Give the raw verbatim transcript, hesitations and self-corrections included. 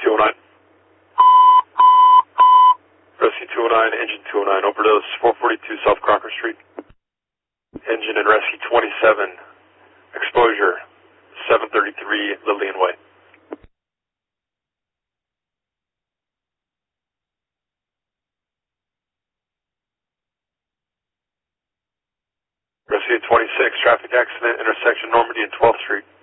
two oh nine. Rescue two oh nine, engine two oh nine, overdose four forty-two South Crocker Street. Engine and rescue twenty-seven, exposure seven thirty-three Lillian Way. Rescue twenty-six, traffic accident, intersection Normandy and twelfth Street.